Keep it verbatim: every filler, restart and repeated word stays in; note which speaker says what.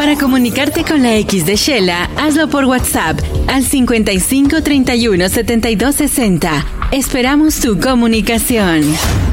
Speaker 1: Para comunicarte con la X de Shela, hazlo por WhatsApp al cincuenta y cinco treinta y uno setenta y dos sesenta. Esperamos tu comunicación.